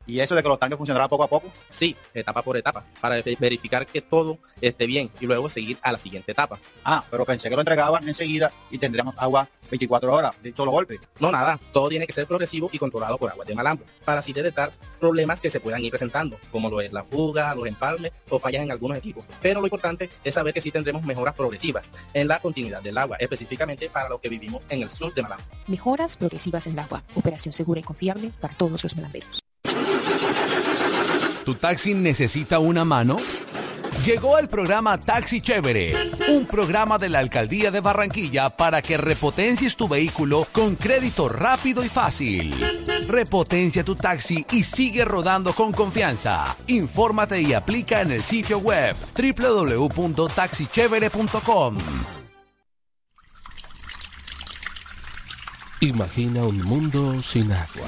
¿Y eso de que los tanques funcionarán poco a poco? Sí, etapa por etapa, para verificar que todo esté bien y luego seguir a la siguiente etapa. Pero pensé que lo entregaban enseguida y tendríamos agua 24 horas de un solo golpe. No, nada, todo tiene que ser progresivo y controlado por aguas de Malambo, para así detectar problemas que se puedan ir presentando, como lo es la fuga, los empalmes o fallas en algunos equipos. Pero lo importante es saber que sí tendremos mejoras progresivas en la continuidad del agua, específicamente para los que vivimos en el sur de Malambo. Mejoras progresivas en el agua, operación segura y confiable para todos los malamberos. ¿Tu taxi necesita una mano? Llegó el programa Taxi Chévere, un programa de la Alcaldía de Barranquilla para que repotencies tu vehículo con crédito rápido y fácil. Repotencia tu taxi y sigue rodando con confianza. Infórmate y aplica en el sitio web www.taxichevere.com. Imagina un mundo sin agua.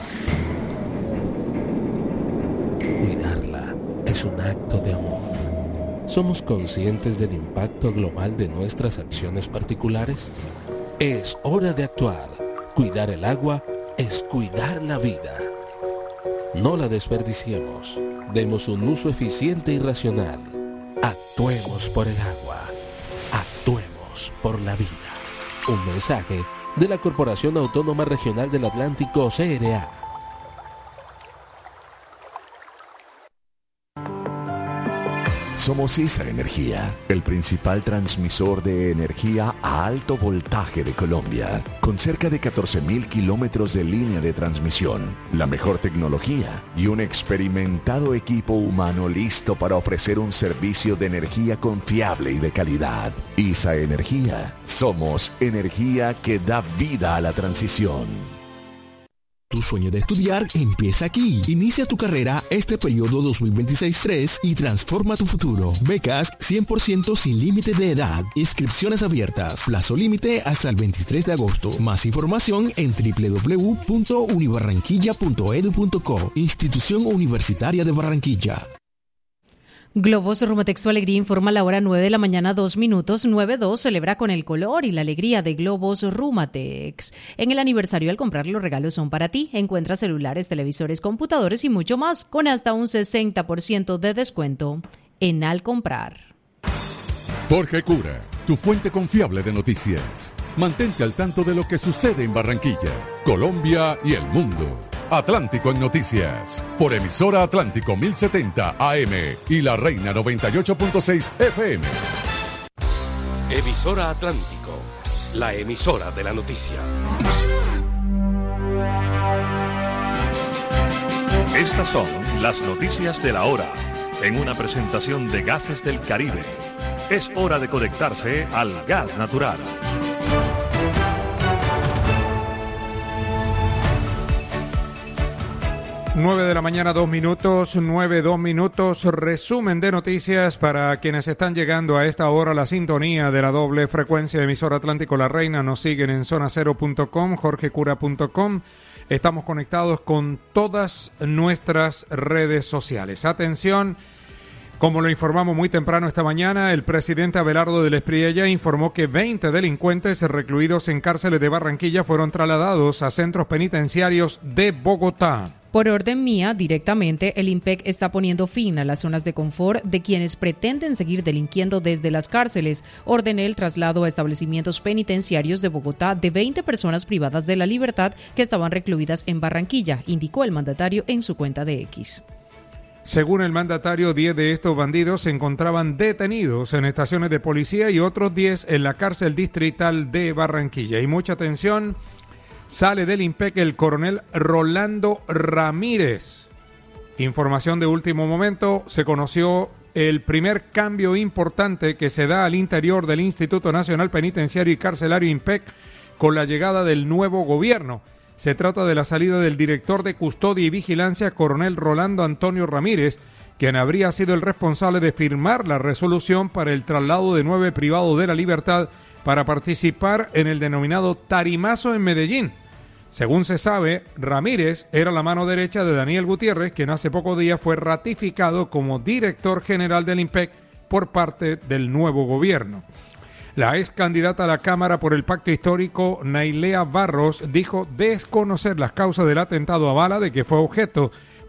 Cuidarla es un acto de amor. ¿Somos conscientes del impacto global de nuestras acciones particulares? Es hora de actuar. Cuidar el agua es cuidar la vida. No la desperdiciemos. Demos un uso eficiente y racional. Actuemos por el agua. Actuemos por la vida. Un mensaje de la Corporación Autónoma Regional del Atlántico, CRA. Somos esa energía, el principal transmisor de energía a alto voltaje de Colombia, con cerca de 14.000 kilómetros de línea de transmisión, la mejor tecnología y un experimentado equipo humano listo para ofrecer un servicio de energía confiable y de calidad. ISA Energía, somos energía que da vida a la transición. Tu sueño de estudiar empieza aquí. Inicia tu carrera este periodo 2026-3 y transforma tu futuro. Becas 100% sin límite de edad. Inscripciones abiertas. Plazo límite hasta el 23 de agosto. Más información en www.unibarranquilla.edu.co. Institución Universitaria de Barranquilla. Globos Rumatex Tu Alegría informa la hora 9 de la mañana, 2 minutos. 9-2 celebra con el color y la alegría de Globos Rumatex. En el aniversario, al comprar, los regalos son para ti. Encuentra celulares, televisores, computadores y mucho más con hasta un 60% de descuento en Al Comprar. Jorge Cura, tu fuente confiable de noticias. Mantente al tanto de lo que sucede en Barranquilla, Colombia y el mundo. Atlántico en Noticias, por emisora Atlántico 1070 AM y La Reina 98.6 FM. Emisora Atlántico, la emisora de la noticia. Estas son las noticias de la hora, en una presentación de Gases del Caribe. Es hora de conectarse al gas natural. 9 de la mañana, 2 minutos, 9-2 minutos, resumen de noticias para quienes están llegando a esta hora a la sintonía de la doble frecuencia de emisora Atlántico La Reina. Nos siguen en zonacero.com, jorgecura.com. Estamos conectados con todas nuestras redes sociales. Atención, como lo informamos muy temprano esta mañana, el presidente Abelardo del Espriella informó que 20 delincuentes recluidos en cárceles de Barranquilla fueron trasladados a centros penitenciarios de Bogotá. Por orden mía, directamente, el IMPEC está poniendo fin a las zonas de confort de quienes pretenden seguir delinquiendo desde las cárceles. Ordené el traslado a establecimientos penitenciarios de Bogotá de 20 personas privadas de la libertad que estaban recluidas en Barranquilla, indicó el mandatario en su cuenta de X. Según el mandatario, 10 de estos bandidos se encontraban detenidos en estaciones de policía y otros 10 en la cárcel distrital de Barranquilla. Y mucha atención. Sale del IMPEC el coronel Rolando Ramírez. Información de último momento, se conoció el primer cambio importante que se da al interior del Instituto Nacional Penitenciario y Carcelario IMPEC con la llegada del nuevo gobierno. Se trata de la salida del director de Custodia y Vigilancia, coronel Rolando Antonio Ramírez, quien habría sido el responsable de firmar la resolución para el traslado de 9 privados de la libertad para participar en el denominado tarimazo en Medellín. Según se sabe, Ramírez era la mano derecha de Daniel Gutiérrez, quien hace pocos días fue ratificado como director general del IMPEC por parte del nuevo gobierno. La ex candidata a la Cámara por el Pacto Histórico, Nailea Barros, dijo desconocer las causas del atentado a bala de que fue objeto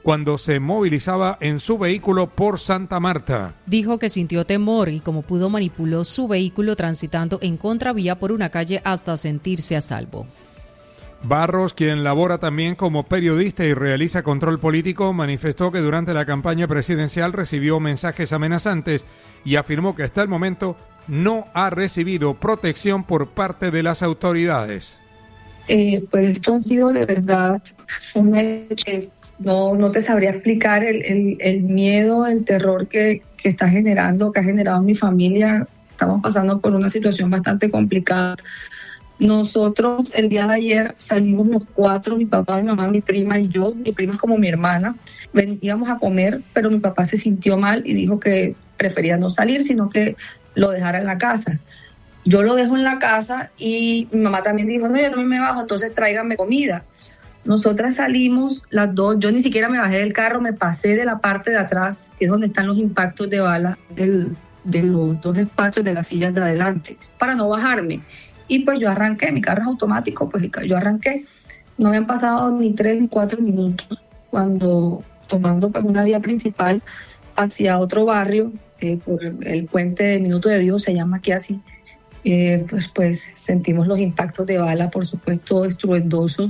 cuando se movilizaba en su vehículo por Santa Marta. Dijo que sintió temor y como pudo manipuló su vehículo transitando en contravía por una calle hasta sentirse a salvo. Barros, quien labora también como periodista y realiza control político, manifestó que durante la campaña presidencial recibió mensajes amenazantes y afirmó que hasta el momento no ha recibido protección por parte de las autoridades. Pues esto ha sido de verdad un hecho que no te sabría explicar el miedo, el terror que está generando, que ha generado en mi familia. Estamos pasando por una situación bastante complicada. Nosotros el día de ayer salimos los 4, mi papá, mi mamá, mi prima y yo. Mi prima es como mi hermana. Íbamos a comer, pero mi papá se sintió mal y dijo que prefería no salir, sino que lo dejara en la casa. Yo lo dejo en la casa y mi mamá también dijo, no, yo no me bajo, entonces tráiganme comida. Nosotras salimos las dos, yo ni siquiera me bajé del carro, me pasé de la parte de atrás, que es donde están los impactos de bala de los 2 espacios de las sillas de adelante, para no bajarme. Y pues yo arranqué, mi carro es automático, pues yo arranqué. No habían pasado ni 3 ni 4 minutos cuando tomando pues una vía principal hacia otro barrio, por el puente de Minuto de Dios, se llama aquí así, pues sentimos los impactos de bala, por supuesto, estruendosos.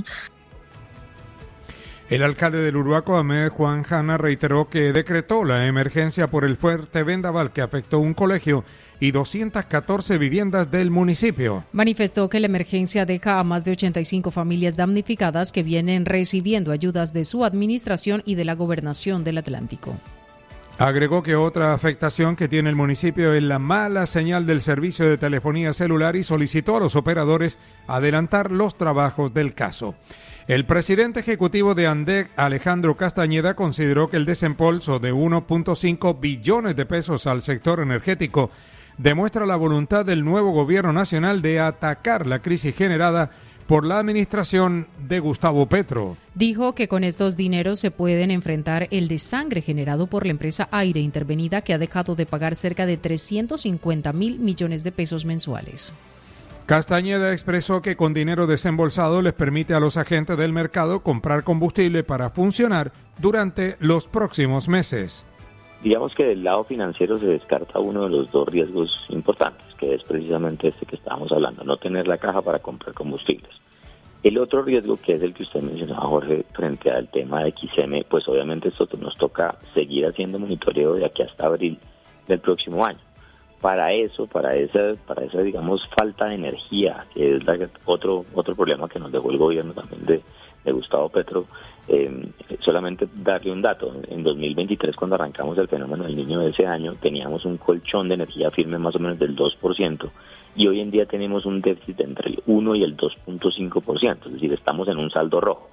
El alcalde del Uruaco, Ahmed Juan Jana, reiteró que decretó la emergencia por el fuerte vendaval que afectó un colegio y 214 viviendas del municipio. Manifestó que la emergencia deja a más de 85 familias damnificadas que vienen recibiendo ayudas de su administración y de la Gobernación del Atlántico. Agregó que otra afectación que tiene el municipio es la mala señal del servicio de telefonía celular y solicitó a los operadores adelantar los trabajos del caso. El presidente ejecutivo de ANDEC, Alejandro Castañeda, consideró que el desembolso de 1.5 billones de pesos al sector energético demuestra la voluntad del nuevo gobierno nacional de atacar la crisis generada por la administración de Gustavo Petro. Dijo que con estos dineros se pueden enfrentar el desangre generado por la empresa Aire Intervenida, que ha dejado de pagar cerca de 350.000 millones de pesos mensuales. Castañeda expresó que con dinero desembolsado les permite a los agentes del mercado comprar combustible para funcionar durante los próximos meses. Digamos que del lado financiero se descarta uno de los 2 riesgos importantes, que es precisamente este que estábamos hablando, no tener la caja para comprar combustibles. El otro riesgo, que es el que usted mencionaba, Jorge, frente al tema de XM, pues obviamente esto nos toca seguir haciendo monitoreo de aquí hasta abril del próximo año. Para esa digamos, falta de energía, que es otro problema que nos dejó el gobierno también de Gustavo Petro, solamente darle un dato. En 2023, cuando arrancamos el fenómeno del Niño de ese año, teníamos un colchón de energía firme más o menos del 2%, y hoy en día tenemos un déficit entre el 1 y el 2.5%, es decir, estamos en un saldo rojo.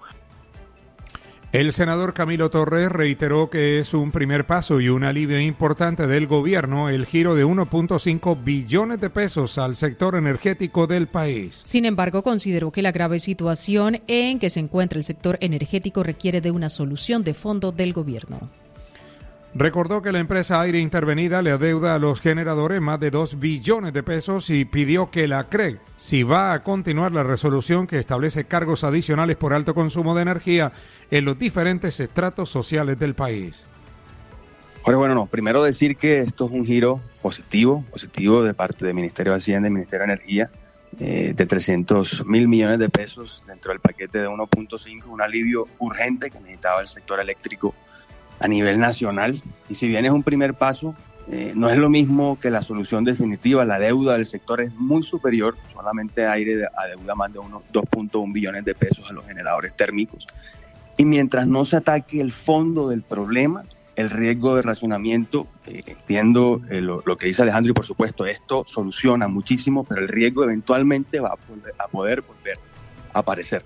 El senador Camilo Torres reiteró que es un primer paso y un alivio importante del gobierno el giro de 1.5 billones de pesos al sector energético del país. Sin embargo, consideró que la grave situación en que se encuentra el sector energético requiere de una solución de fondo del gobierno. Recordó que la empresa Aire Intervenida le adeuda a los generadores más de 2 billones de pesos y pidió que la CREG, si va a continuar la resolución que establece cargos adicionales por alto consumo de energía en los diferentes estratos sociales del país. Bueno, primero decir que esto es un giro positivo de parte del Ministerio de Hacienda y Ministerio de Energía, de 300.000 millones de pesos dentro del paquete de 1.5, un alivio urgente que necesitaba el sector eléctrico a nivel nacional, y si bien es un primer paso, no es lo mismo que la solución definitiva. La deuda del sector es muy superior, solamente Aire adeuda más de unos 2.1 billones de pesos a los generadores térmicos, y mientras no se ataque el fondo del problema, el riesgo de racionamiento, viendo lo que dice Alejandro, y por supuesto esto soluciona muchísimo, pero el riesgo eventualmente va a poder volver a aparecer.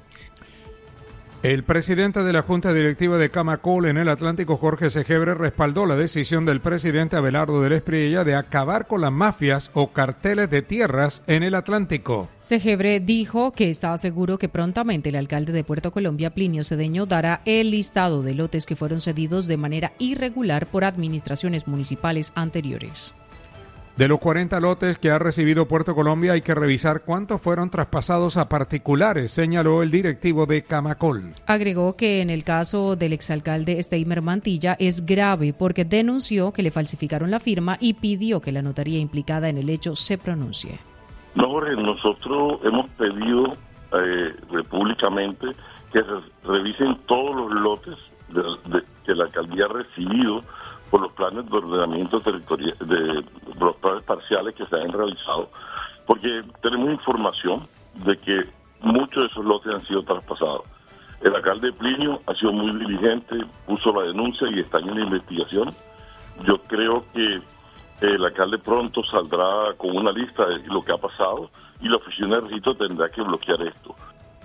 El presidente de la Junta Directiva de Camacol en el Atlántico, Jorge Segebre, respaldó la decisión del presidente Abelardo del Espriella de acabar con las mafias o carteles de tierras en el Atlántico. Segebre dijo que estaba seguro que prontamente el alcalde de Puerto Colombia, Plinio Cedeño, dará el listado de lotes que fueron cedidos de manera irregular por administraciones municipales anteriores. De los 40 lotes que ha recibido Puerto Colombia hay que revisar cuántos fueron traspasados a particulares, señaló el directivo de Camacol. Agregó que en el caso del exalcalde Steimer Mantilla es grave porque denunció que le falsificaron la firma y pidió que la notaría implicada en el hecho se pronuncie. No, Jorge, nosotros hemos pedido públicamente que se revisen todos los lotes que la alcaldía ha recibido por los planes de ordenamiento territorial, de los planes parciales que se han realizado, porque tenemos información de que muchos de esos lotes han sido traspasados. El alcalde Plinio ha sido muy diligente, puso la denuncia y está en una investigación. Yo creo que el alcalde pronto saldrá con una lista de lo que ha pasado y la oficina de registro tendrá que bloquear esto.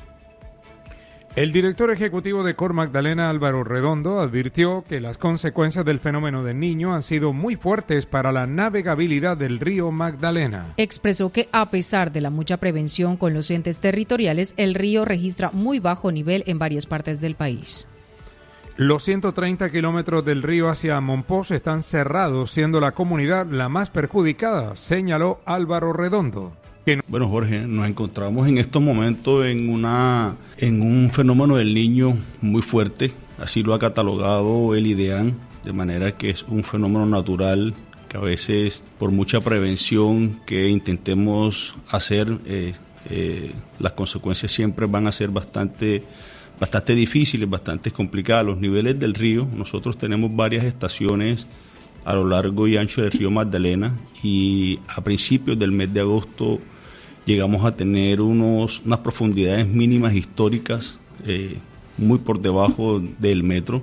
El director ejecutivo de Cor Magdalena, Álvaro Redondo, advirtió que las consecuencias del fenómeno del Niño han sido muy fuertes para la navegabilidad del río Magdalena. Expresó que a pesar de la mucha prevención con los entes territoriales, el río registra muy bajo nivel en varias partes del país. Los 130 kilómetros del río hacia Monpós están cerrados, siendo la comunidad la más perjudicada, señaló Álvaro Redondo. Bueno, Jorge, nos encontramos en estos momentos en un fenómeno del Niño muy fuerte, así lo ha catalogado el IDEAN, de manera que es un fenómeno natural que a veces por mucha prevención que intentemos hacer, las consecuencias siempre van a ser bastante difíciles, bastante complicadas. Los niveles del río, nosotros tenemos varias estaciones a lo largo y ancho del río Magdalena y a principios del mes de agosto llegamos a tener unas profundidades mínimas históricas muy por debajo del metro.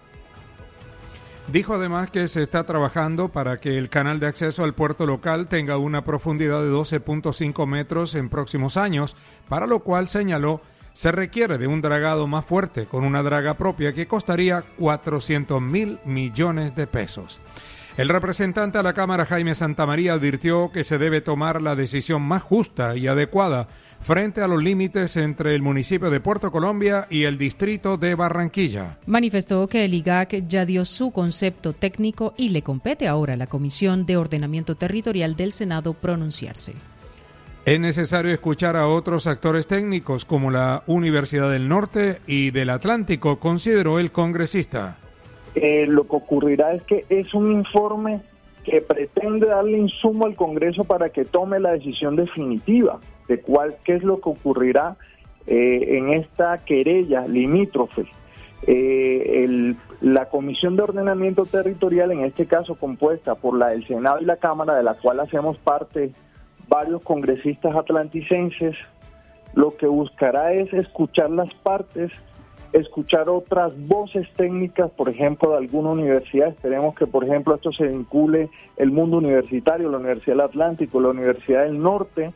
Dijo además que se está trabajando para que el canal de acceso al puerto local tenga una profundidad de 12.5 metros en próximos años, para lo cual señaló se requiere de un dragado más fuerte con una draga propia que costaría 400.000 millones de pesos. El representante a la Cámara, Jaime Santamaría, advirtió que se debe tomar la decisión más justa y adecuada frente a los límites entre el municipio de Puerto Colombia y el distrito de Barranquilla. Manifestó que el IGAC ya dio su concepto técnico y le compete ahora a la Comisión de Ordenamiento Territorial del Senado pronunciarse. Es necesario escuchar a otros actores técnicos como la Universidad del Norte y del Atlántico, consideró el congresista. Lo que ocurrirá es que es un informe que pretende darle insumo al Congreso para que tome la decisión definitiva de qué es lo que ocurrirá en esta querella limítrofe. La Comisión de Ordenamiento Territorial, en este caso compuesta por la del Senado y la Cámara, de la cual hacemos parte varios congresistas atlanticenses, lo que buscará es escuchar las partes, escuchar otras voces técnicas, por ejemplo, de alguna universidad. Esperemos que, por ejemplo, esto se vincule el mundo universitario, la Universidad del Atlántico, la Universidad del Norte.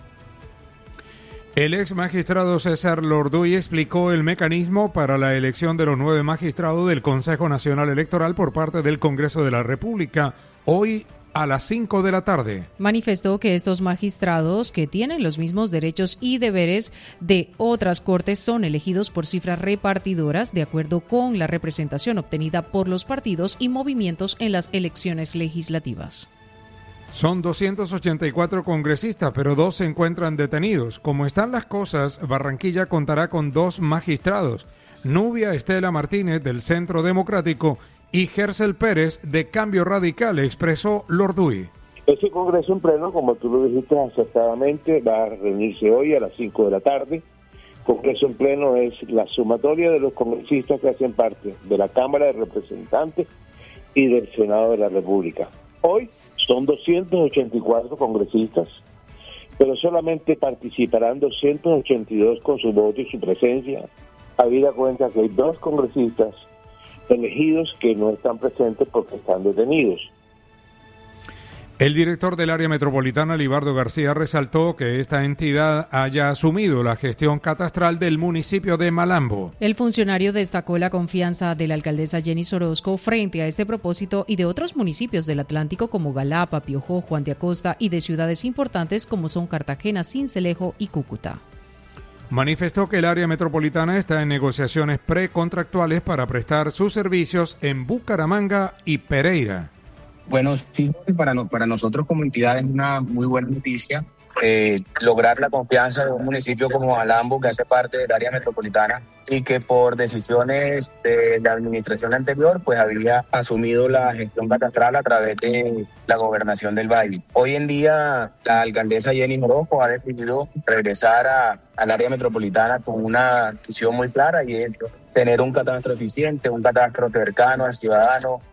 El ex magistrado César Lorduy explicó el mecanismo para la elección de los 9 magistrados del Consejo Nacional Electoral por parte del Congreso de la República, hoy a las 5 de la tarde. Manifestó que estos magistrados, que tienen los mismos derechos y deberes de otras cortes, son elegidos por cifras repartidoras de acuerdo con la representación obtenida por los partidos y movimientos en las elecciones legislativas. Son 284 congresistas, pero 2 se encuentran detenidos. Como están las cosas, Barranquilla contará con 2 magistrados, Nubia Estela Martínez del Centro Democrático y Gersel Pérez de Cambio Radical, expresó Lorduy. Ese congreso en pleno, como tú lo dijiste acertadamente, va a reunirse hoy a las 5 de la tarde. Congreso en pleno es la sumatoria de los congresistas que hacen parte de la Cámara de Representantes y del Senado de la República. Hoy son 284 congresistas, pero solamente participarán 282 con su voto y su presencia, habida cuenta que hay 2 congresistas elegidos que no están presentes porque están detenidos. El director del área metropolitana, Libardo García, resaltó que esta entidad haya asumido la gestión catastral del municipio de Malambo. El funcionario destacó la confianza de la alcaldesa Jenny Orozco frente a este propósito y de otros municipios del Atlántico como Galapa, Piojó, Juan de Acosta y de ciudades importantes como son Cartagena, Sincelejo y Cúcuta. Manifestó que el área metropolitana está en negociaciones precontractuales para prestar sus servicios en Bucaramanga y Pereira. Bueno, sí, para nosotros como entidad es una muy buena noticia lograr la confianza de un municipio como Malambo, que hace parte del área metropolitana y que por decisiones de la administración anterior pues había asumido la gestión catastral a través de la gobernación del Valle. Hoy en día la alcaldesa Jenny Morocco ha decidido regresar al área metropolitana con una visión muy clara, y es tener un catastro eficiente, un catastro cercano al ciudadano.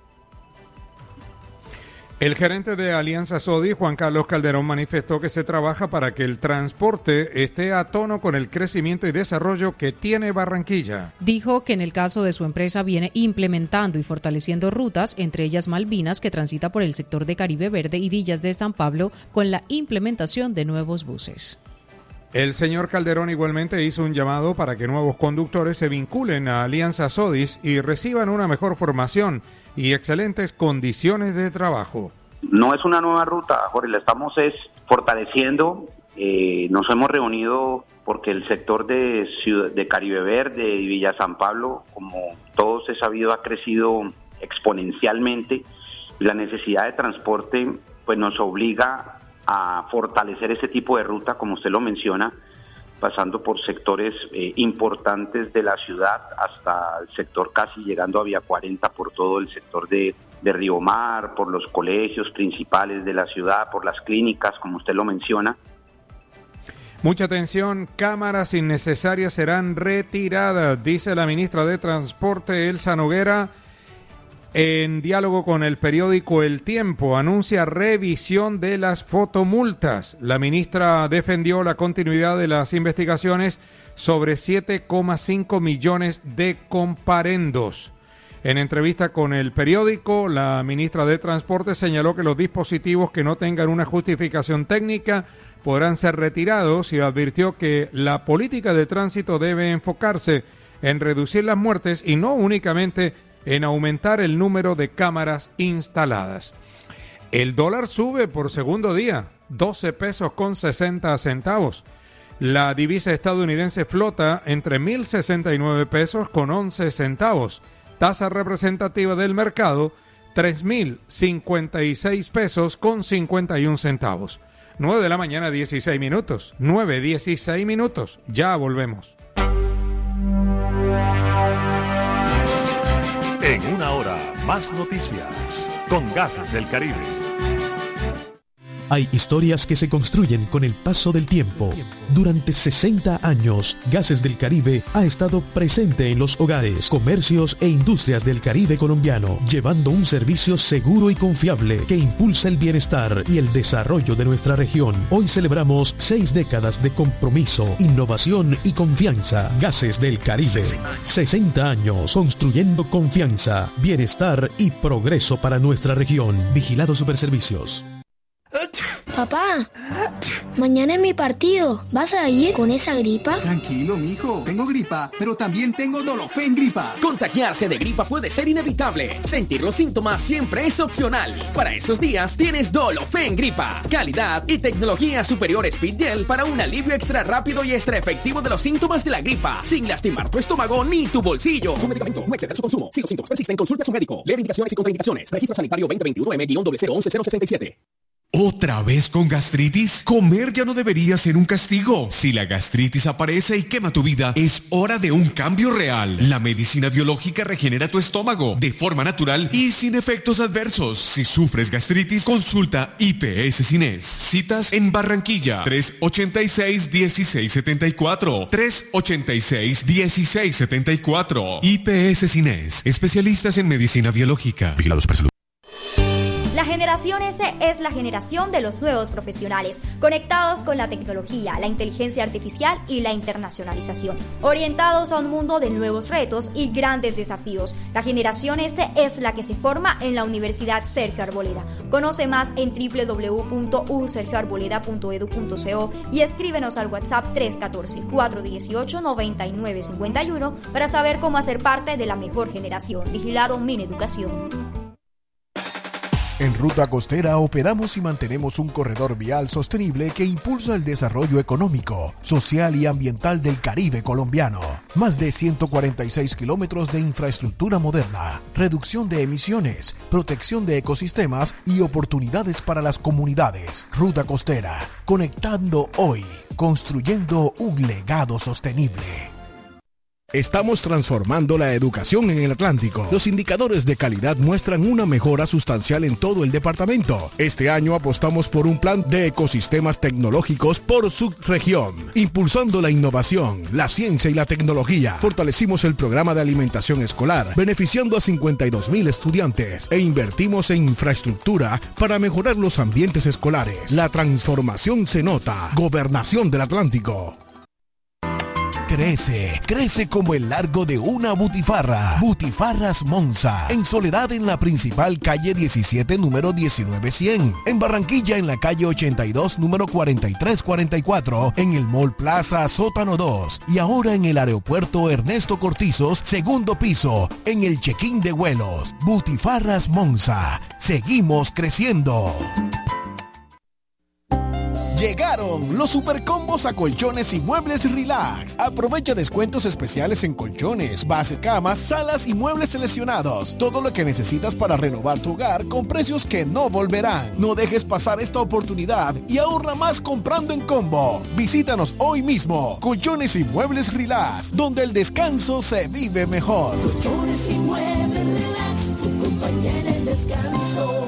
El gerente de Alianza SODI, Juan Carlos Calderón, manifestó que se trabaja para que el transporte esté a tono con el crecimiento y desarrollo que tiene Barranquilla. Dijo que en el caso de su empresa viene implementando y fortaleciendo rutas, entre ellas Malvinas, que transita por el sector de Caribe Verde, y Villas de San Pablo, con la implementación de nuevos buses. El señor Calderón igualmente hizo un llamado para que nuevos conductores se vinculen a Alianza SODIS y reciban una mejor formación y excelentes condiciones de trabajo. No es una nueva ruta, Jorge, la estamos fortaleciendo. Nos hemos reunido porque el sector de Caribe Verde y Villa San Pablo, como todos he sabido, ha crecido exponencialmente. La necesidad de transporte pues nos obliga a fortalecer ese tipo de ruta, como usted lo menciona, pasando por sectores importantes de la ciudad hasta el sector casi llegando a Vía 40, por todo el sector de Río Mar, por los colegios principales de la ciudad, por las clínicas, como usted lo menciona. Mucha atención, cámaras innecesarias serán retiradas, dice la ministra de Transporte, Elsa Noguera. En diálogo con el periódico El Tiempo, anuncia revisión de las fotomultas. La ministra defendió la continuidad de las investigaciones sobre 7,5 millones de comparendos. En entrevista con el periódico, la ministra de Transporte señaló que los dispositivos que no tengan una justificación técnica podrán ser retirados y advirtió que la política de tránsito debe enfocarse en reducir las muertes y no únicamente en aumentar el número de cámaras instaladas. El dólar sube por segundo día, 12 pesos con 60 centavos. La divisa estadounidense flota entre 1.069 pesos con 11 centavos. Tasa representativa del mercado, 3.056 pesos con 51 centavos. 9 de la mañana, 16 minutos. 9:16 minutos. Ya volvemos. En una hora, más noticias con Gases del Caribe. Hay historias que se construyen con el paso del tiempo. Durante 60 años, Gases del Caribe ha estado presente en los hogares, comercios e industrias del Caribe colombiano, llevando un servicio seguro y confiable que impulsa el bienestar y el desarrollo de nuestra región. Hoy celebramos 6 décadas de compromiso, innovación y confianza. Gases del Caribe. 60 años construyendo confianza, bienestar y progreso para nuestra región. Vigilado Superservicios. Papá, mañana es mi partido. ¿Vas a ir con esa gripa? Tranquilo, mijo. Tengo gripa, pero también tengo Dolofen gripa. Contagiarse de gripa puede ser inevitable. Sentir los síntomas siempre es opcional. Para esos días tienes Dolofen gripa. Calidad y tecnología superior Speed Gel para un alivio extra rápido y extra efectivo de los síntomas de la gripa, sin lastimar tu estómago ni tu bolsillo. Su medicamento, no exceder su consumo. Si los síntomas persisten, consulte a su médico. Lee indicaciones y contraindicaciones. Registro sanitario 2021-M-0011067. ¿Otra vez con gastritis? Comer ya no debería ser un castigo. Si la gastritis aparece y quema tu vida, es hora de un cambio real. La medicina biológica regenera tu estómago de forma natural y sin efectos adversos. Si sufres gastritis, consulta IPS Cines. Citas en Barranquilla, 386-1674. 386-1674. IPS Cines. Especialistas en medicina biológica. Vigilados por salud. La generación S es la generación de los nuevos profesionales, conectados con la tecnología, la inteligencia artificial y la internacionalización, orientados a un mundo de nuevos retos y grandes desafíos. La generación S es la que se forma en la Universidad Sergio Arboleda. Conoce más en www.usergioarboleda.edu.co y escríbenos al WhatsApp 314-418-9951 para saber cómo hacer parte de la mejor generación. Vigilado Mineducación. En Ruta Costera operamos y mantenemos un corredor vial sostenible que impulsa el desarrollo económico, social y ambiental del Caribe colombiano. Más de 146 kilómetros de infraestructura moderna, reducción de emisiones, protección de ecosistemas y oportunidades para las comunidades. Ruta Costera, conectando hoy, construyendo un legado sostenible. Estamos transformando la educación en el Atlántico. Los indicadores de calidad muestran una mejora sustancial en todo el departamento. Este año apostamos por un plan de ecosistemas tecnológicos por subregión, impulsando la innovación, la ciencia y la tecnología. Fortalecimos el programa de alimentación escolar, beneficiando a 52,000 estudiantes, e invertimos en infraestructura para mejorar los ambientes escolares. La transformación se nota. Gobernación del Atlántico. Crece como el largo de una butifarra. Butifarras Monza, en Soledad en la principal calle 17, número 19100. En Barranquilla en la calle 82, número 4344. En el Mall Plaza Sótano 2. Y ahora en el aeropuerto Ernesto Cortizos, segundo piso, en el check-in de vuelos. Butifarras Monza. Seguimos creciendo. Llegaron los supercombos a colchones y muebles Relax. Aprovecha descuentos especiales en colchones, bases, camas, salas y muebles seleccionados. Todo lo que necesitas para renovar tu hogar con precios que no volverán. No dejes pasar esta oportunidad y ahorra más comprando en combo. Visítanos hoy mismo. Colchones y muebles Relax, donde el descanso se vive mejor. Colchones y muebles Relax, tu compañía en el descanso.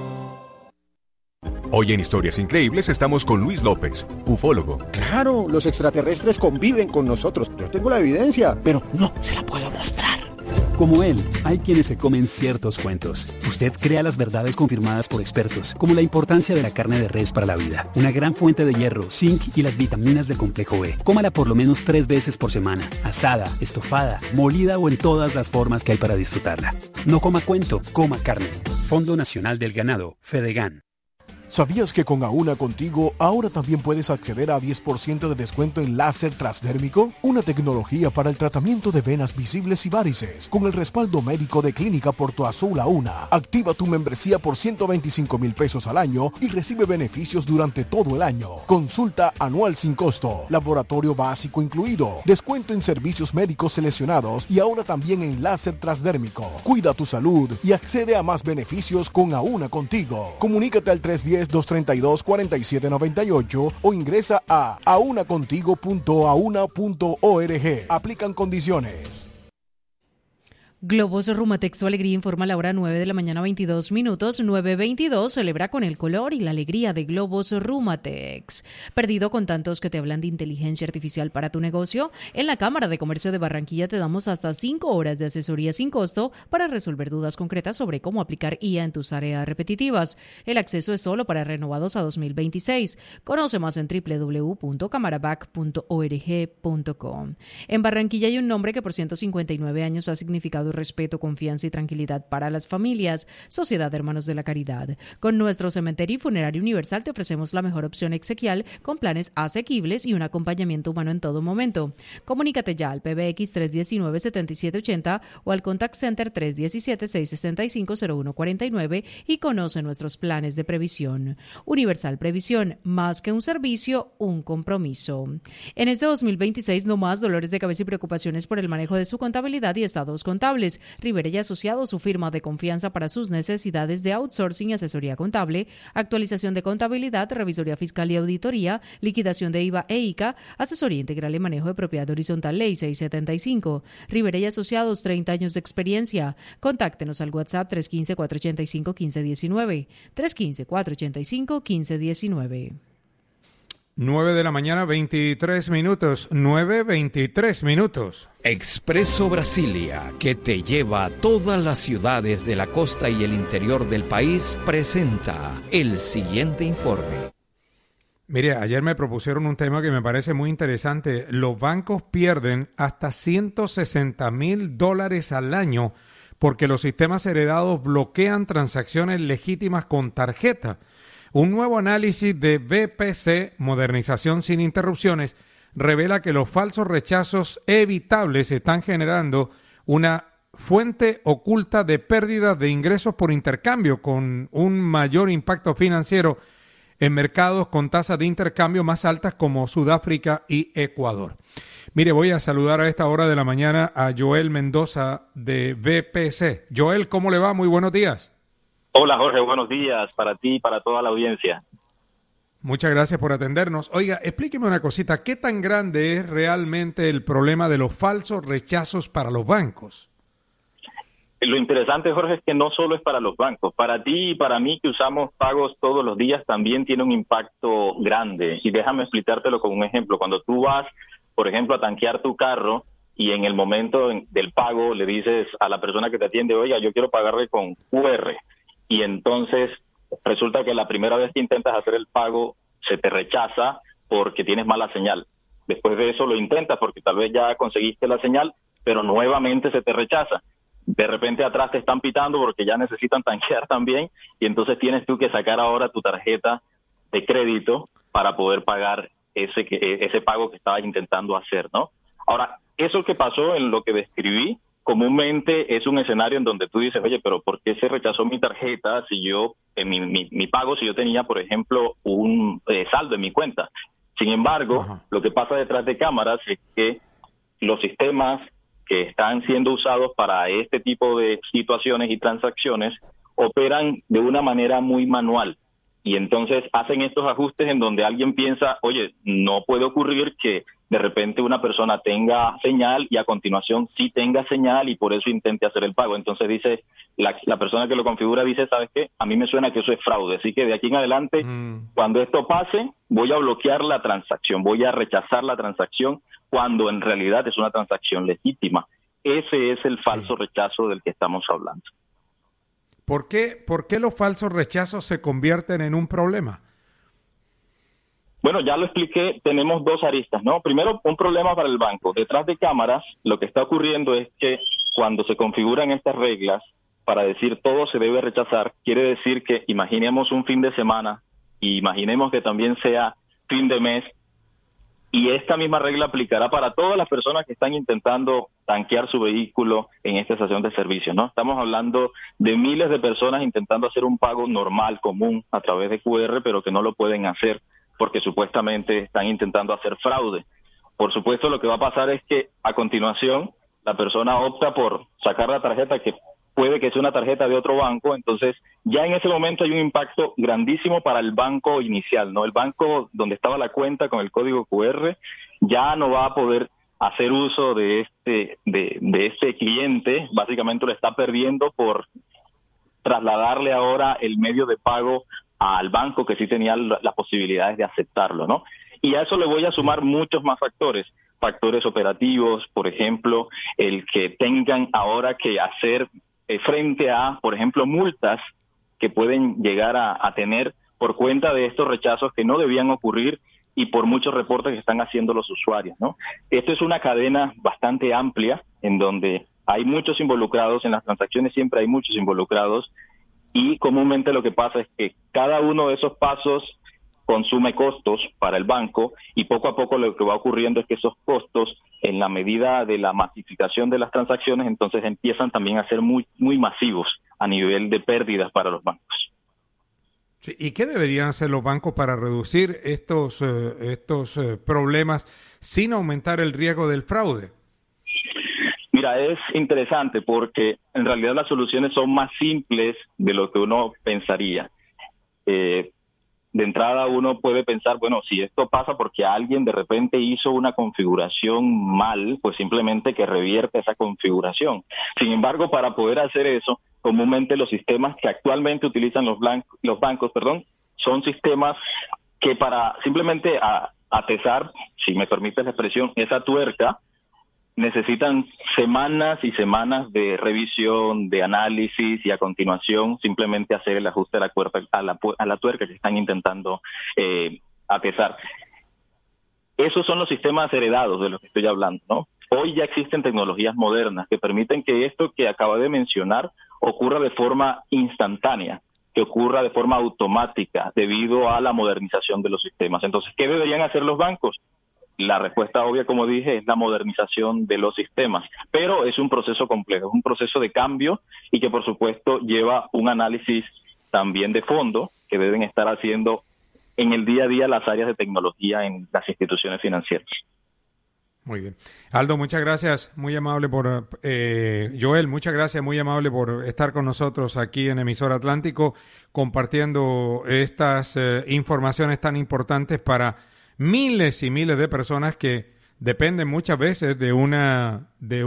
Hoy en Historias Increíbles estamos con Luis López, ufólogo. Claro, los extraterrestres conviven con nosotros. Yo tengo la evidencia, pero no se la puedo mostrar. Como él, hay quienes se comen ciertos cuentos. Usted crea las verdades confirmadas por expertos, como la importancia de la carne de res para la vida, una gran fuente de hierro, zinc y las vitaminas del complejo B. Cómala por lo menos 3 veces por semana, asada, estofada, molida o en todas las formas que hay para disfrutarla. No coma cuento, coma carne. Fondo Nacional del Ganado, Fedegan. ¿Sabías que con Auna Contigo ahora también puedes acceder a 10% de descuento en láser transdérmico? Una tecnología para el tratamiento de venas visibles y varices, con el respaldo médico de Clínica Porto Azul Auna. Activa tu membresía por 125,000 pesos al año y recibe beneficios durante todo el año. Consulta anual sin costo, laboratorio básico incluido, descuento en servicios médicos seleccionados y ahora también en láser transdérmico. Cuida tu salud y accede a más beneficios con Auna Contigo. Comunícate al 310-232-4798 o ingresa a aunacontigo.auna.org. Aplican condiciones. Globos Rumatex, tu alegría, informa a la hora 9 de la mañana, 22 minutos. 9:22, celebra con el color y la alegría de Globos Rumatex. ¿Perdido con tantos que te hablan de inteligencia artificial para tu negocio? En la Cámara de Comercio de Barranquilla te damos hasta 5 horas de asesoría sin costo para resolver dudas concretas sobre cómo aplicar IA en tus tareas repetitivas. El acceso es solo para renovados a 2026. Conoce más en www.camarabac.org.com. En Barranquilla hay un nombre que por 159 años ha significado respeto, confianza y tranquilidad para las familias. Sociedad de Hermanos de la Caridad. Con nuestro cementerio y funerario universal te ofrecemos la mejor opción exequial con planes asequibles y un acompañamiento humano en todo momento. Comunícate ya al PBX 319-7780 o al Contact Center 317-665-0149 y conoce nuestros planes de previsión. Universal Previsión, más que un servicio, un compromiso. En este 2026, no más dolores de cabeza y preocupaciones por el manejo de su contabilidad y estados contables. Rivera y Asociados, su firma de confianza para sus necesidades de outsourcing y asesoría contable, actualización de contabilidad, revisoría fiscal y auditoría, liquidación de IVA e ICA, asesoría integral y manejo de propiedad horizontal, Ley 675. Rivera y Asociados, 30 años de experiencia. Contáctenos al WhatsApp 315-485-1519. 315-485-1519. 9 de la mañana, 23 minutos. 9:23 minutos. Expreso Brasilia, que te lleva a todas las ciudades de la costa y el interior del país, presenta el siguiente informe. Mire, ayer me propusieron un tema que me parece muy interesante. Los bancos pierden hasta $160,000 al año porque los sistemas heredados bloquean transacciones legítimas con tarjeta. Un nuevo análisis de BPC, Modernización sin Interrupciones, revela que los falsos rechazos evitables están generando una fuente oculta de pérdidas de ingresos por intercambio, con un mayor impacto financiero en mercados con tasas de intercambio más altas como Sudáfrica y Ecuador. Mire, voy a saludar a esta hora de la mañana a Joel Mendoza de BPC. Joel, ¿cómo le va? Muy buenos días. Hola Jorge, buenos días para ti y para toda la audiencia. Muchas gracias por atendernos. Oiga, explíqueme una cosita, ¿qué tan grande es realmente el problema de los falsos rechazos para los bancos? Lo interesante, Jorge, es que no solo es para los bancos. Para ti y para mí, que usamos pagos todos los días, también tiene un impacto grande. Y déjame explicártelo con un ejemplo. Cuando tú vas, por ejemplo, a tanquear tu carro y en el momento del pago le dices a la persona que te atiende, oiga, yo quiero pagarle con QR. Y entonces resulta que la primera vez que intentas hacer el pago se te rechaza porque tienes mala señal. Después de eso lo intentas porque tal vez ya conseguiste la señal, pero nuevamente se te rechaza. De repente atrás te están pitando porque ya necesitan tanquear también y entonces tienes tú que sacar ahora tu tarjeta de crédito para poder pagar ese pago que estabas intentando hacer, ¿no? Ahora, eso que pasó en lo que describí, comúnmente es un escenario en donde tú dices, oye, pero ¿por qué se rechazó mi tarjeta si yo, en mi pago, si yo tenía, por ejemplo, un saldo en mi cuenta? Sin embargo, lo que pasa detrás de cámaras es que los sistemas que están siendo usados para este tipo de situaciones y transacciones operan de una manera muy manual y entonces hacen estos ajustes en donde alguien piensa, oye, no puede ocurrir que de repente una persona tenga señal y a continuación sí tenga señal y por eso intente hacer el pago. Entonces dice, la persona que lo configura dice, ¿sabes qué? A mí me suena que eso es fraude, así que de aquí en adelante, cuando esto pase, voy a bloquear la transacción, voy a rechazar la transacción cuando en realidad es una transacción legítima. Ese es el falso rechazo del que estamos hablando. ¿Por qué los falsos rechazos se convierten en un problema? Bueno, ya lo expliqué, tenemos dos aristas, ¿no? Primero, un problema para el banco. Detrás de cámaras, lo que está ocurriendo es que cuando se configuran estas reglas para decir todo se debe rechazar, quiere decir que imaginemos un fin de semana y imaginemos que también sea fin de mes y esta misma regla aplicará para todas las personas que están intentando tanquear su vehículo en esta estación de servicio, ¿no? Estamos hablando de miles de personas intentando hacer un pago normal, común, a través de QR, pero que no lo pueden hacer porque supuestamente están intentando hacer fraude. Por supuesto, lo que va a pasar es que a continuación la persona opta por sacar la tarjeta que puede que sea una tarjeta de otro banco, entonces ya en ese momento hay un impacto grandísimo para el banco inicial, ¿no? El banco donde estaba la cuenta con el código QR ya no va a poder hacer uso de este cliente, básicamente lo está perdiendo por trasladarle ahora el medio de pago al banco que sí tenía las posibilidades de aceptarlo, ¿no? Y a eso le voy a sumar muchos más factores operativos, por ejemplo, el que tengan ahora que hacer frente a, por ejemplo, multas que pueden llegar a tener por cuenta de estos rechazos que no debían ocurrir y por muchos reportes que están haciendo los usuarios, ¿no? Esto es una cadena bastante amplia en donde hay muchos involucrados, en las transacciones siempre hay muchos involucrados y comúnmente lo que pasa es que cada uno de esos pasos consume costos para el banco y poco a poco lo que va ocurriendo es que esos costos, en la medida de la masificación de las transacciones, entonces empiezan también a ser muy masivos a nivel de pérdidas para los bancos. Sí, ¿y qué deberían hacer los bancos para reducir estos problemas sin aumentar el riesgo del fraude? Mira, es interesante porque en realidad las soluciones son más simples de lo que uno pensaría. De entrada uno puede pensar, bueno, si esto pasa porque alguien de repente hizo una configuración mal, pues simplemente que revierte esa configuración. Sin embargo, para poder hacer eso, comúnmente los sistemas que actualmente utilizan los bancos, son sistemas que para simplemente atezar, si me permite la expresión, esa tuerca, necesitan semanas y semanas de revisión, de análisis y a continuación simplemente hacer el ajuste a la tuerca que están intentando atezar. Esos son los sistemas heredados de los que estoy hablando, ¿no? Hoy ya existen tecnologías modernas que permiten que esto que acabo de mencionar ocurra de forma instantánea, que ocurra de forma automática debido a la modernización de los sistemas. Entonces, ¿qué deberían hacer los bancos? la respuesta obvia, como dije, es la modernización de los sistemas, pero es un proceso complejo, es un proceso de cambio y que por supuesto lleva un análisis también de fondo que deben estar haciendo en el día a día las áreas de tecnología en las instituciones financieras. Muy bien. Aldo, muchas gracias, muy amable por... Joel, muchas gracias, muy amable por estar con nosotros aquí en Emisora Atlántico, compartiendo estas informaciones tan importantes para miles y miles de personas que dependen muchas veces de una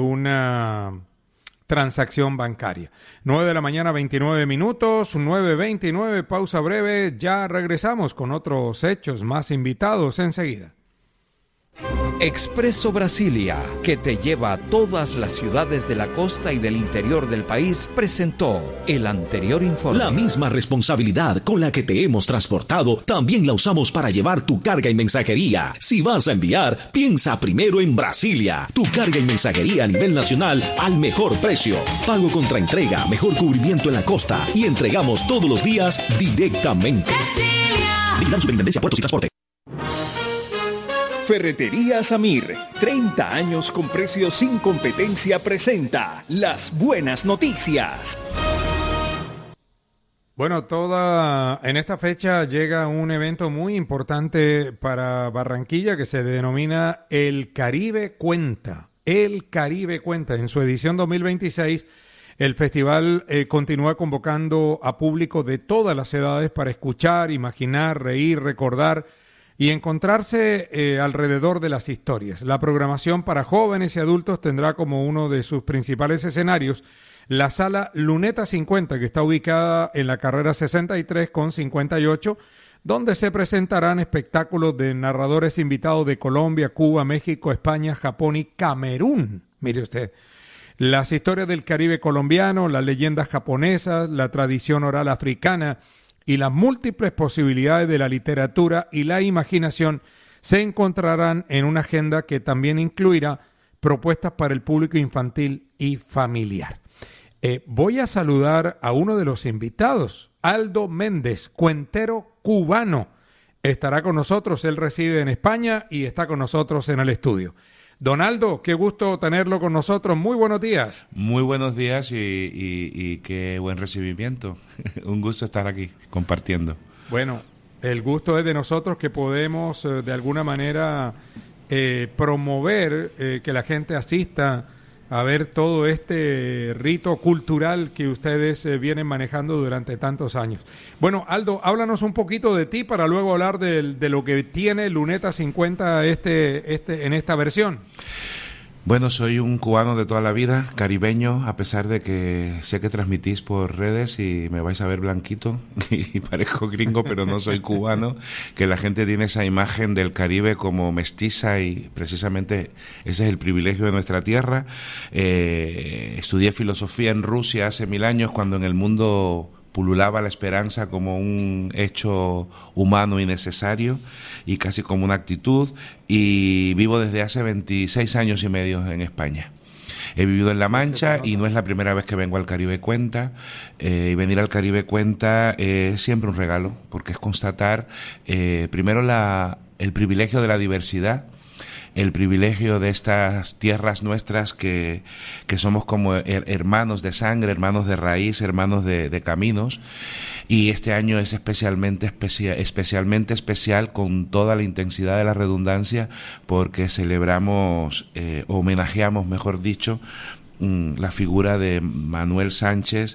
transacción bancaria. 9 de la mañana, 29 minutos, 9:29, pausa breve, ya regresamos con otros hechos, más invitados enseguida. Expreso Brasilia, que te lleva a todas las ciudades de la costa y del interior del país, presentó el anterior informe. La misma responsabilidad con la que te hemos transportado, también la usamos para llevar tu carga y mensajería. Si vas a enviar, piensa primero en Brasilia. Tu carga y mensajería a nivel nacional al mejor precio. Pago contra entrega, mejor cubrimiento en la costa y entregamos todos los días directamente. Brasilia. Vigilando Superintendencia Puertos y Transporte. Ferretería Samir, 30 años con precios sin competencia, presenta las buenas noticias. Bueno, en esta fecha llega un evento muy importante para Barranquilla que se denomina El Caribe Cuenta. El Caribe Cuenta. En su edición 2026, el festival continúa convocando a público de todas las edades para escuchar, imaginar, reír, recordar y encontrarse alrededor de las historias. La programación para jóvenes y adultos tendrá como uno de sus principales escenarios la sala Luneta 50, que está ubicada en la carrera 63 con 58, donde se presentarán espectáculos de narradores invitados de Colombia, Cuba, México, España, Japón y Camerún. Mire usted, las historias del Caribe colombiano, las leyendas japonesas, la tradición oral africana y las múltiples posibilidades de la literatura y la imaginación se encontrarán en una agenda que también incluirá propuestas para el público infantil y familiar. Voy a saludar a uno de los invitados, Aldo Méndez, cuentero cubano. Estará con nosotros, él reside en España y está con nosotros en el estudio. Don Aldo, qué gusto tenerlo con nosotros. Muy buenos días. Muy buenos días y qué buen recibimiento. Un gusto estar aquí compartiendo. Bueno, el gusto es de nosotros que podemos de alguna manera promover que la gente asista a ver todo este rito cultural que ustedes vienen manejando durante tantos años. Bueno, Aldo, háblanos un poquito de ti para luego hablar de lo que tiene Luneta 50 en esta versión. Bueno, soy un cubano de toda la vida, caribeño, a pesar de que sé que transmitís por redes y me vais a ver blanquito y parezco gringo, pero no soy cubano, que la gente tiene esa imagen del Caribe como mestiza y precisamente ese es el privilegio de nuestra tierra. Estudié filosofía en Rusia hace 1000 años, cuando en el mundo pululaba la esperanza como un hecho humano y necesario y casi como una actitud, y vivo desde hace 26 años y medio en España. He vivido en La Mancha y no es la primera vez que vengo al Caribe Cuenta, y venir al Caribe Cuenta es siempre un regalo, porque es constatar primero el privilegio de la diversidad, el privilegio de estas tierras nuestras que somos como hermanos de sangre, hermanos de raíz, hermanos de caminos, y este año es especialmente especial con toda la intensidad de la redundancia, porque celebramos, homenajeamos, mejor dicho, la figura de Manuel Sánchez,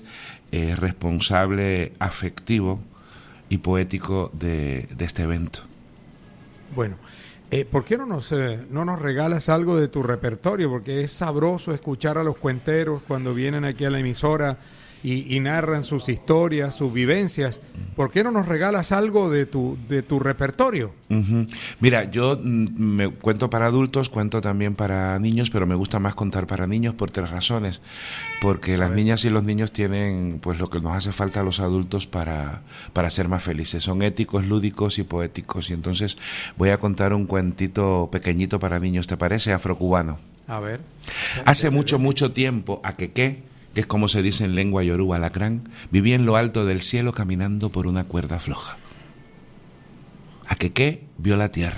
responsable afectivo y poético de este evento. Bueno, ¿por qué no nos regalas algo de tu repertorio? Porque es sabroso escuchar a los cuenteros cuando vienen aquí a la emisora y narran sus historias, sus vivencias. ¿Por qué no nos regalas algo de tu repertorio? Uh-huh. Mira, yo me cuento para adultos, cuento también para niños, pero me gusta más contar para niños por 3 razones. Porque las niñas y los niños tienen pues lo que nos hace falta a los adultos para ser más felices. Son éticos, lúdicos y poéticos. Y entonces voy a contar un cuentito pequeñito para niños, ¿te parece? Afrocubano. A ver. Hace mucho tiempo, Aquequé, que es como se dice en lengua yoruba, alacrán, vivía en lo alto del cielo caminando por una cuerda floja. Aquequé vio la tierra,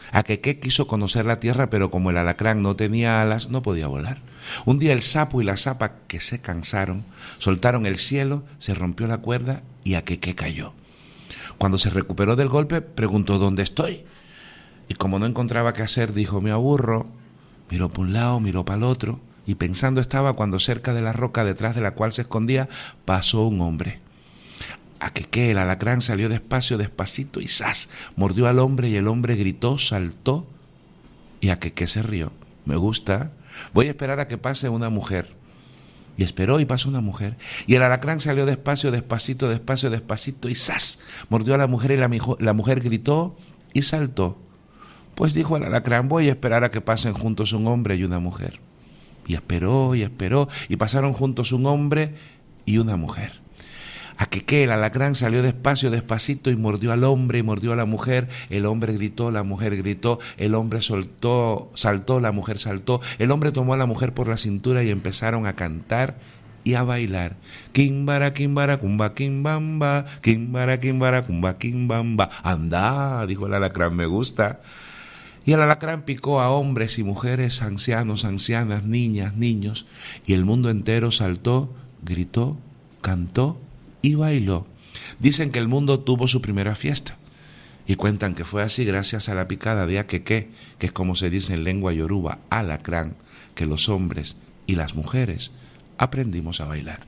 Aquequé quiso conocer la tierra, pero como el alacrán no tenía alas, no podía volar. Un día el sapo y la sapa, que se cansaron, soltaron el cielo, se rompió la cuerda y Aquequé cayó. Cuando se recuperó del golpe, preguntó ¿dónde estoy? Y como no encontraba qué hacer, dijo me aburro. Miró para un lado, miró para el otro, y pensando estaba cuando cerca de la roca detrás de la cual se escondía pasó un hombre. Aquequé, el alacrán, salió despacio, despacito y ¡zas! Mordió al hombre y el hombre gritó, saltó y Aquequé se rió. Me gusta. Voy a esperar a que pase una mujer. Y esperó y pasó una mujer. Y el alacrán salió despacio, despacito, despacio, despacito y ¡zas! Mordió a la mujer y la mujer gritó y saltó. Pues dijo el alacrán, voy a esperar a que pasen juntos un hombre y una mujer. Y esperó y pasaron juntos un hombre y una mujer. Aquequé, el alacrán, salió despacio, despacito y mordió al hombre y mordió a la mujer. El hombre gritó, la mujer gritó, el hombre saltó, la mujer saltó. El hombre tomó a la mujer por la cintura y empezaron a cantar y a bailar. Quimbara, quimbara, cumba, quimbamba, quimbara, quimbara, cumba, quimbamba. Anda, dijo el alacrán, me gusta. Y el alacrán picó a hombres y mujeres, ancianos, ancianas, niñas, niños, y el mundo entero saltó, gritó, cantó y bailó. Dicen que el mundo tuvo su primera fiesta y cuentan que fue así gracias a la picada de Aquequé, que es como se dice en lengua yoruba, alacrán, que los hombres y las mujeres aprendimos a bailar.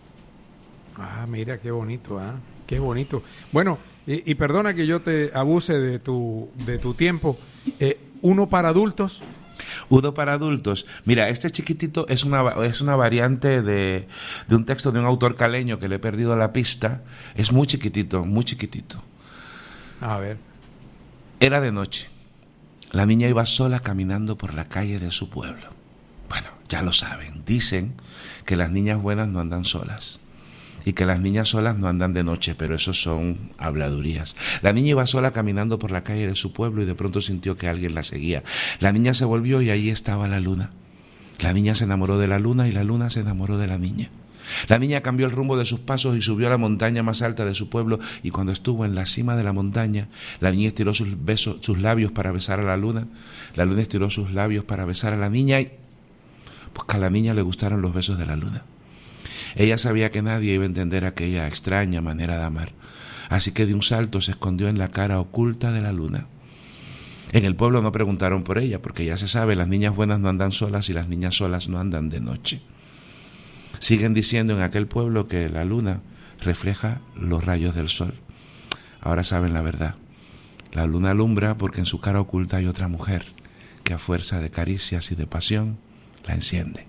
Ah, mira, qué bonito, ¿ah? Qué bonito. Bueno, y perdona que yo te abuse de tu tiempo. ¿Uno para adultos? Uno para adultos. Mira, este chiquitito es una variante de un texto de un autor caleño que le he perdido la pista. Es muy chiquitito, muy chiquitito. A ver. Era de noche. La niña iba sola caminando por la calle de su pueblo. Bueno, ya lo saben. Dicen que las niñas buenas no andan solas y que las niñas solas no andan de noche, pero eso son habladurías. La niña iba sola caminando por la calle de su pueblo y de pronto sintió que alguien la seguía. La niña se volvió y allí estaba la luna. La niña se enamoró de la luna y la luna se enamoró de la niña. La niña cambió el rumbo de sus pasos y subió a la montaña más alta de su pueblo, y cuando estuvo en la cima de la montaña, la niña estiró sus labios para besar a la luna estiró sus labios para besar a la niña y pues que a la niña le gustaron los besos de la luna. Ella sabía que nadie iba a entender aquella extraña manera de amar, así que de un salto se escondió en la cara oculta de la luna. En el pueblo no preguntaron por ella, porque ya se sabe, las niñas buenas no andan solas y las niñas solas no andan de noche. Siguen diciendo en aquel pueblo que la luna refleja los rayos del sol. Ahora saben la verdad. La luna alumbra porque en su cara oculta hay otra mujer que a fuerza de caricias y de pasión la enciende.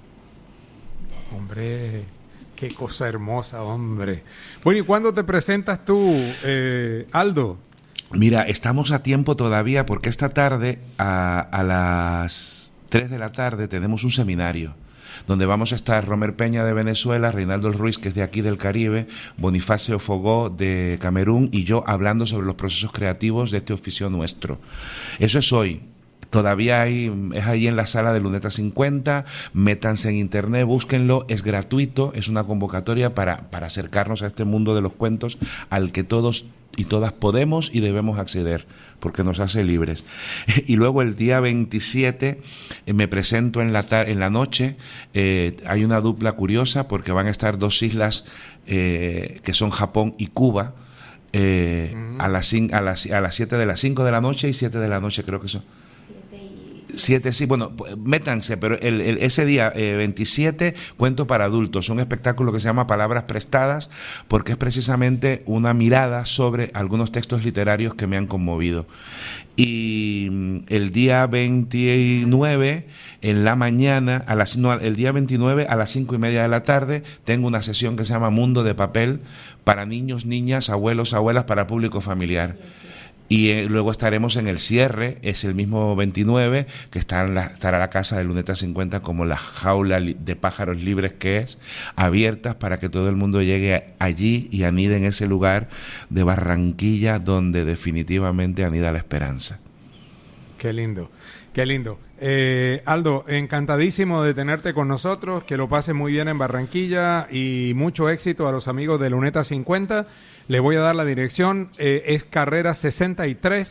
Hombre, qué cosa hermosa, hombre. Bueno, ¿y cuándo te presentas tú, Aldo? Mira, estamos a tiempo todavía porque esta tarde a las 3 de la tarde tenemos un seminario donde vamos a estar Romer Peña de Venezuela, Reinaldo Ruiz, que es de aquí del Caribe, Bonifacio Fogó de Camerún y yo hablando sobre los procesos creativos de este oficio nuestro. Eso es hoy. Todavía es ahí en la sala de Luneta 50, métanse en internet, búsquenlo, es gratuito, es una convocatoria para acercarnos a este mundo de los cuentos al que todos y todas podemos y debemos acceder, porque nos hace libres. Y luego el día 27 me presento en la noche, hay una dupla curiosa porque van a estar dos islas que son Japón y Cuba, a las 5 de la noche y 7 de la noche creo que son. 7, sí, bueno, métanse, pero ese día 27, cuento para adultos, un espectáculo que se llama Palabras Prestadas, porque es precisamente una mirada sobre algunos textos literarios que me han conmovido. Y el día 29, en la mañana, el día 29 a las 5:30 de la tarde, tengo una sesión que se llama Mundo de Papel, para niños, niñas, abuelos, abuelas, para público familiar. Y luego estaremos en el cierre, es el mismo 29, que estará la casa de Luneta 50 como la jaula de pájaros libres que es, abiertas para que todo el mundo llegue allí y anide en ese lugar de Barranquilla donde definitivamente anida la esperanza. Qué lindo, qué lindo. Aldo, encantadísimo de tenerte con nosotros, que lo pases muy bien en Barranquilla y mucho éxito a los amigos de Luneta 50. Le voy a dar la dirección, es carrera 63,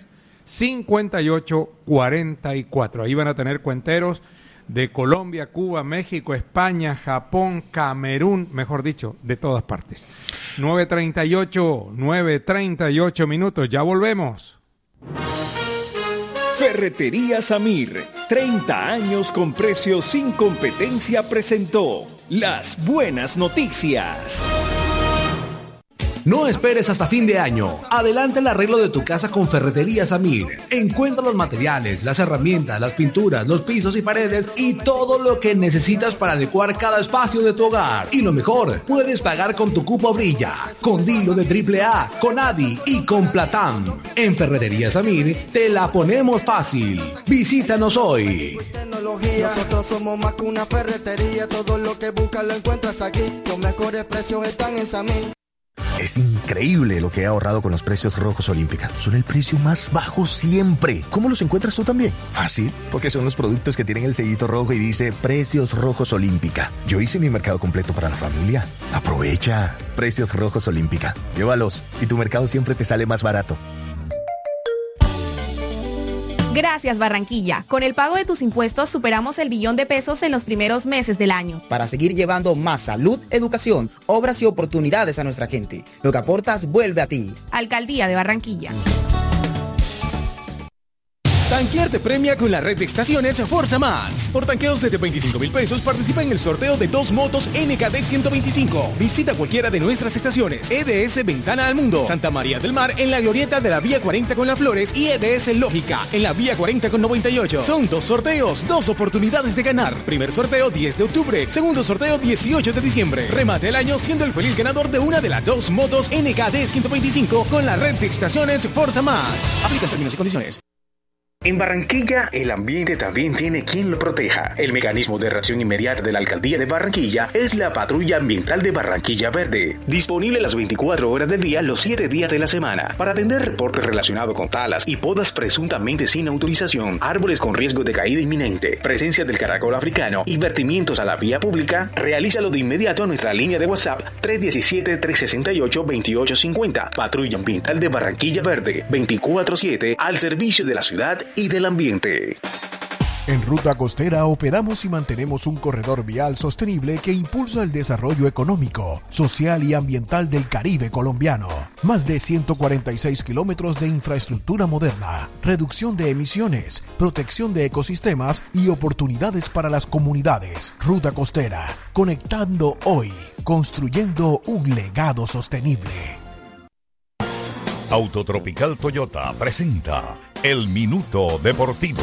5844. Ahí van a tener cuenteros de Colombia, Cuba, México, España, Japón, Camerún, mejor dicho, de todas partes. 9:38 minutos, ya volvemos. Ferretería Samir, 30 años con precios sin competencia, presentó Las Buenas Noticias. No esperes hasta fin de año. Adelanta el arreglo de tu casa con Ferretería Samir. Encuentra los materiales, las herramientas, las pinturas, los pisos y paredes y todo lo que necesitas para adecuar cada espacio de tu hogar. Y lo mejor, puedes pagar con tu cupo Brilla, con Dilo de AAA, con Adi y con Platán. En Ferretería Samir te la ponemos fácil. Visítanos hoy. Nosotros somos más que una ferretería. Todo lo que buscas lo encuentras aquí. Los mejores precios están en Samir. Es increíble lo que he ahorrado con los precios Rojos Olímpica. Son el precio más bajo siempre. ¿Cómo los encuentras tú también? Fácil, porque son los productos que tienen el sellito rojo y dice Precios Rojos Olímpica. Yo hice mi mercado completo para la familia. Aprovecha. Precios Rojos Olímpica. Llévalos y tu mercado siempre te sale más barato. Gracias, Barranquilla. Con el pago de tus impuestos superamos el billón de pesos en los primeros meses del año. Para seguir llevando más salud, educación, obras y oportunidades a nuestra gente. Lo que aportas vuelve a ti. Alcaldía de Barranquilla. Tanquear te premia con la red de estaciones Forza Max. Por tanqueos desde 25,000 pesos participa en el sorteo de 2 motos NKD 125. Visita cualquiera de nuestras estaciones. EDS Ventana al Mundo, Santa María del Mar en la glorieta de la Vía 40 con Las Flores y EDS Lógica en la Vía 40 con 98. Son 2 sorteos, 2 oportunidades de ganar. Primer sorteo 10 de octubre, segundo sorteo 18 de diciembre. Remate el año siendo el feliz ganador de una de las 2 motos NKD 125 con la red de estaciones Forza Max. Aplican términos y condiciones. En Barranquilla, el ambiente también tiene quien lo proteja. El mecanismo de reacción inmediata de la Alcaldía de Barranquilla es la Patrulla Ambiental de Barranquilla Verde, disponible las 24 horas del día, los 7 días de la semana, para atender reportes relacionados con talas y podas presuntamente sin autorización, árboles con riesgo de caída inminente, presencia del caracol africano y vertimientos a la vía pública. Realízalo de inmediato a nuestra línea de WhatsApp 317-368-2850. Patrulla Ambiental de Barranquilla Verde, 24/7 al servicio de la ciudad y del ambiente. En Ruta Costera operamos y mantenemos un corredor vial sostenible que impulsa el desarrollo económico, social y ambiental del Caribe colombiano. Más de 146 kilómetros de infraestructura moderna, reducción de emisiones, protección de ecosistemas y oportunidades para las comunidades. Ruta Costera, conectando hoy, construyendo un legado sostenible. Autotropical Toyota presenta El Minuto Deportivo.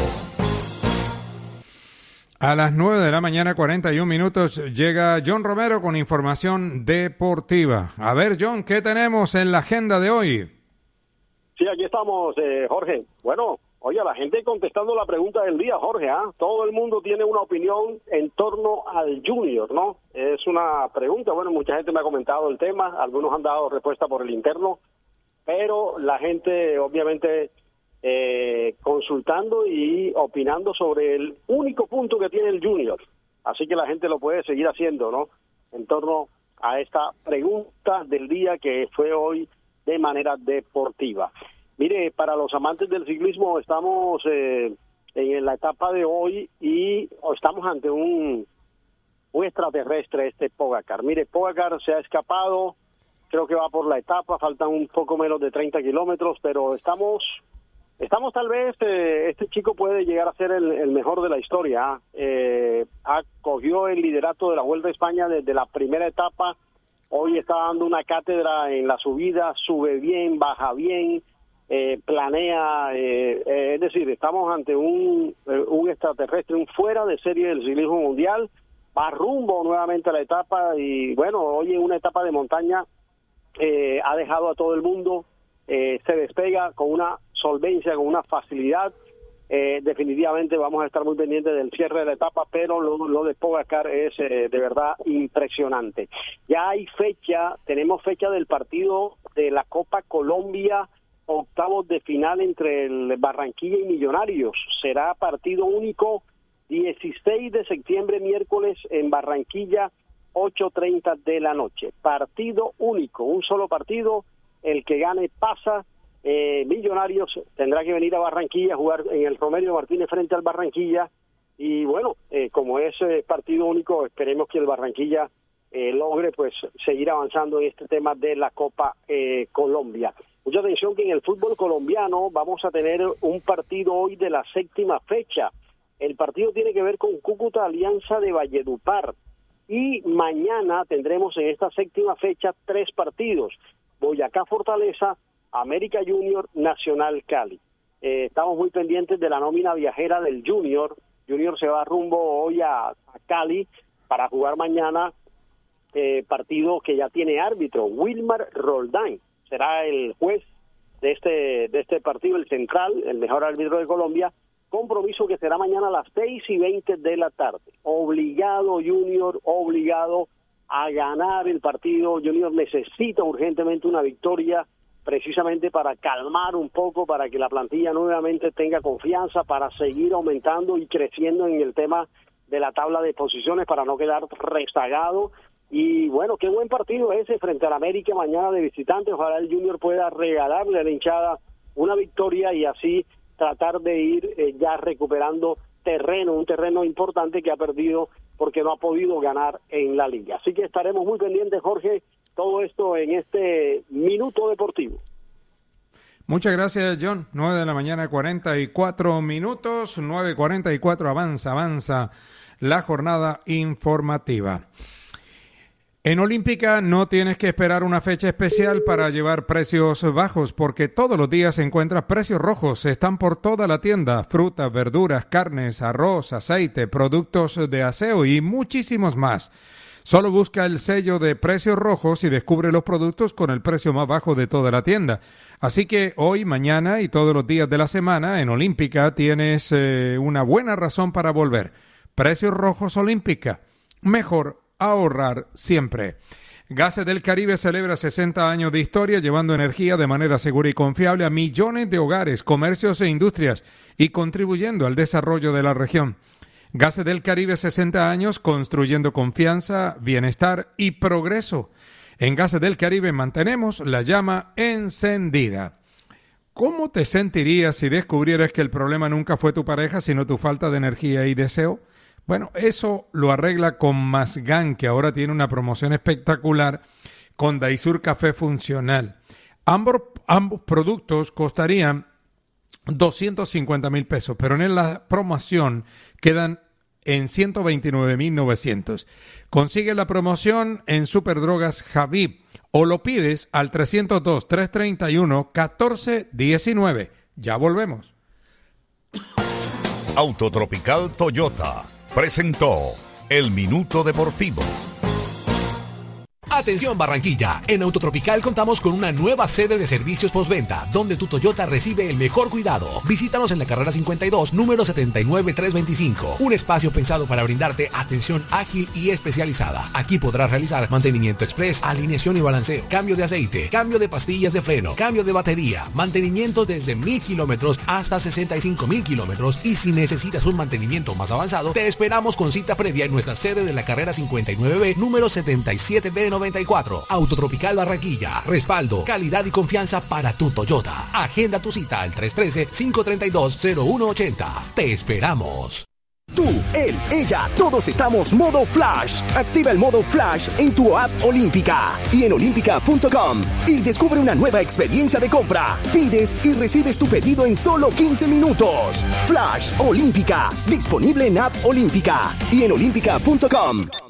A las 9:41 llega John Romero con información deportiva. A ver, John, ¿qué tenemos en la agenda de hoy? Sí, aquí estamos, Jorge. Bueno, oye, la gente contestando la pregunta del día, Jorge, todo el mundo tiene una opinión en torno al Junior, ¿no? Es una pregunta, bueno, mucha gente me ha comentado el tema, algunos han dado respuesta por el interno, pero la gente obviamente consultando y opinando sobre el único punto que tiene el Junior. Así que la gente lo puede seguir haciendo, ¿no? En torno a esta pregunta del día que fue hoy de manera deportiva. Mire, para los amantes del ciclismo estamos en la etapa de hoy y estamos ante un extraterrestre, Pogacar. Mire, Pogacar se ha escapado, creo que va por la etapa, faltan un poco menos de 30 kilómetros, pero estamos tal vez, este chico puede llegar a ser el mejor de la historia. Cogió el liderato de la Vuelta a España desde la primera etapa, hoy está dando una cátedra en la subida, sube bien, baja bien, planea, es decir, estamos ante un extraterrestre, un fuera de serie del ciclismo mundial, va rumbo nuevamente a la etapa y bueno, hoy en una etapa de montaña ha dejado a todo el mundo, se despega con una solvencia, con una facilidad. Definitivamente vamos a estar muy pendientes del cierre de la etapa, pero lo de Pogacar es de verdad impresionante. Ya hay fecha, tenemos fecha del partido de la Copa Colombia, octavos de final entre el Barranquilla y Millonarios. Será partido único, 16 de septiembre, miércoles, en Barranquilla, 8:30 de la noche. Partido único, un solo partido, el que gane pasa. Millonarios tendrá que venir a Barranquilla a jugar en el Romelio Martínez frente al Barranquilla. Y bueno, como es partido único, esperemos que el Barranquilla logre pues seguir avanzando en este tema de la Copa Colombia. Mucha atención que en el fútbol colombiano vamos a tener un partido hoy de la 7ª fecha. El partido tiene que ver con Cúcuta Alianza de Valledupar. Y mañana tendremos en esta 7ª fecha 3 partidos. Boyacá Fortaleza, América Junior, Nacional Cali. Estamos muy pendientes de la nómina viajera del Junior. Junior se va rumbo hoy a Cali para jugar mañana partido que ya tiene árbitro. Wilmar Roldán será el juez de este partido, el central, el mejor árbitro de Colombia. Compromiso que será mañana a las 6:20 de la tarde. Obligado Junior, obligado a ganar el partido. Junior necesita urgentemente una victoria, precisamente para calmar un poco, para que la plantilla nuevamente tenga confianza, para seguir aumentando y creciendo en el tema de la tabla de posiciones, para no quedar rezagado. Y bueno, qué buen partido ese frente al América mañana de visitante. Ojalá el Junior pueda regalarle a la hinchada una victoria y así tratar de ir ya recuperando un terreno importante que ha perdido porque no ha podido ganar en la liga. Así que estaremos muy pendientes, Jorge, todo esto en este Minuto Deportivo. Muchas gracias, John. 9 de la mañana, 44 minutos, 9:44, avanza la jornada informativa. En Olímpica no tienes que esperar una fecha especial para llevar precios bajos, porque todos los días encuentras precios rojos. Están por toda la tienda: frutas, verduras, carnes, arroz, aceite, productos de aseo y muchísimos más. Solo busca el sello de precios rojos y descubre los productos con el precio más bajo de toda la tienda. Así que hoy, mañana y todos los días de la semana en Olímpica tienes una buena razón para volver. Precios rojos Olímpica. Mejor ahorrar siempre. Gases del Caribe celebra 60 años de historia, llevando energía de manera segura y confiable a millones de hogares, comercios e industrias y contribuyendo al desarrollo de la región. Gases del Caribe, 60 años construyendo confianza, bienestar y progreso. En Gases del Caribe mantenemos la llama encendida. ¿Cómo te sentirías si descubrieras que el problema nunca fue tu pareja, sino tu falta de energía y deseo? Bueno, eso lo arregla con Masgan, que ahora tiene una promoción espectacular con Daisur Café Funcional. Ambos productos costarían 250,000 pesos, pero en la promoción quedan en 129,900. Consigue la promoción en Superdrogas Javib o lo pides al 302-331-1419. Ya volvemos. Autotropical Toyota presentó el Minuto Deportivo. Atención Barranquilla, en Autotropical contamos con una nueva sede de servicios postventa, donde tu Toyota recibe el mejor cuidado. Visítanos en la carrera 52, número 79325, un espacio pensado para brindarte atención ágil y especializada. Aquí podrás realizar mantenimiento express, alineación y balanceo, cambio de aceite, cambio de pastillas de freno, cambio de batería, mantenimiento desde 1,000 kilómetros hasta 65,000 kilómetros, y si necesitas un mantenimiento más avanzado, te esperamos con cita previa en nuestra sede de la carrera 59B, número 77B94. Autotropical Barranquilla. Respaldo, calidad y confianza para tu Toyota. Agenda tu cita al 313-532-0180. Te esperamos. Tú, él, ella, todos estamos modo Flash. Activa el modo Flash en tu app Olímpica y en olímpica.com y descubre una nueva experiencia de compra. Pides y recibes tu pedido en solo 15 minutos. Flash Olímpica, disponible en app Olímpica y en olímpica.com.